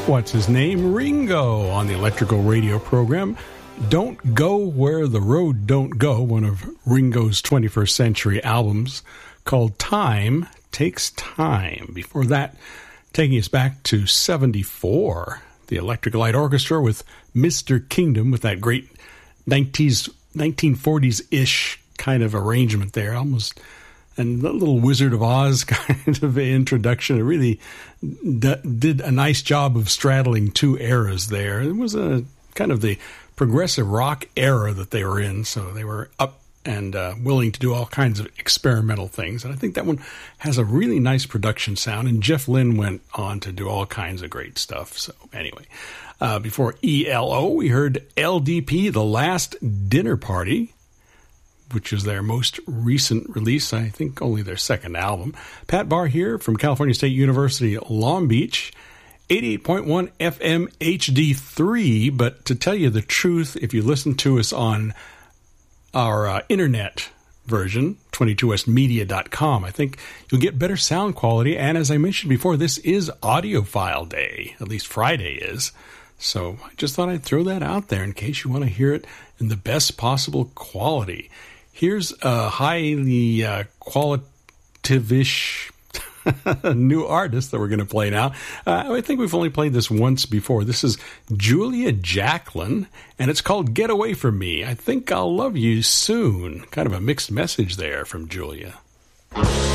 What's his name? Ringo on the Electrical Radio program. Don't Go Where the Road Don't Go, one of Ringo's 21st century albums called Time Takes Time. Before that, taking us back to 74, the Electric Light Orchestra with Mr. Kingdom, with that great 1940s-ish kind of arrangement there, almost, and the little Wizard of Oz kind of introduction. It really did a nice job of straddling two eras there. It was a kind of the progressive rock era that they were in, so they were up and willing to do all kinds of experimental things. And I think that one has a really nice production sound, and Jeff Lynne went on to do all kinds of great stuff. So anyway, before ELO, we heard LDP, The Last Dinner Party, which is their most recent release, I think only their second album. Pat Barr here from California State University, Long Beach, 88.1 FM HD3. But to tell you the truth, if you listen to us on our internet version, 22westmedia.com, I think you'll get better sound quality. And as I mentioned before, this is audiophile day, at least Friday is. So I just thought I'd throw that out there in case you want to hear it in the best possible quality. Here's a highly qualitative-ish new artist that we're going to play now. I think we've only played this once before. This is Julia Jacklin, and it's called Get Away From Me. I Think I'll Love You Soon. Kind of a mixed message there from Julia.